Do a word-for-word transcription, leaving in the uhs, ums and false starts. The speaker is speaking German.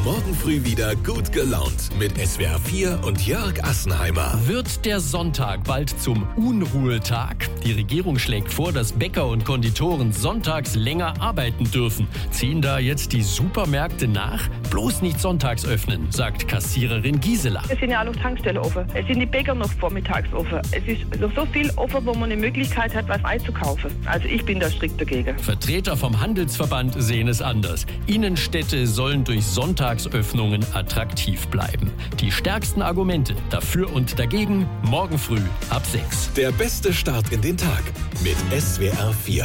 morgen früh wieder gut gelaunt mit S W R vier und Jörg Assenheimer. Wird der Sonntag bald zum Unruhetag? Die Regierung schlägt vor, dass Bäcker und Konditoren sonntags länger arbeiten dürfen. Ziehen da jetzt die Supermärkte nach? Bloß nicht sonntags öffnen, sagt Kassiererin Gisela. Es sind ja auch noch Tankstellen offen. Es sind die Bäcker noch vormittags offen. Es ist noch so viel offen, wo man eine Möglichkeit hat, was einzukaufen. Also ich bin da strikt dagegen. Vertreter vom Handelsverband sehen es anders. Innenstädte sollen durch Sonntagsöffnungen attraktiv bleiben. Die stärksten Argumente dafür und dagegen morgen früh ab sechs. Der beste Start in den Tag mit S W R vier.